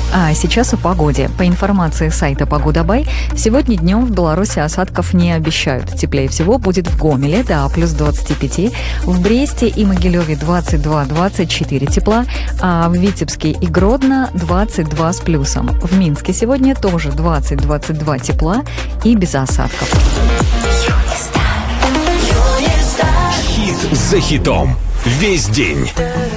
А сейчас о погоде. По информации сайта «Погода.бай», сегодня днем в Беларуси осадков не обещают. Теплее всего будет в Гомеле до плюс 25, в Бресте и Могилеве 22-24 тепла, а в Витебске и Гродно 22 с плюсом. В минске сегодня тоже 20-22 тепла и без осадков. Хит за хитом. Весь день.